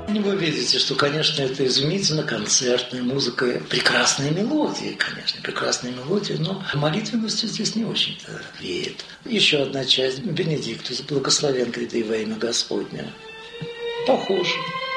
Ну, вы видите, что, конечно, это изумительно концертная музыка, прекрасные мелодии, конечно, прекрасные мелодии, но молитвенностью здесь не очень-то веет. Еще одна часть, Бенедиктус, благословен гряды во имя Господня. Похоже.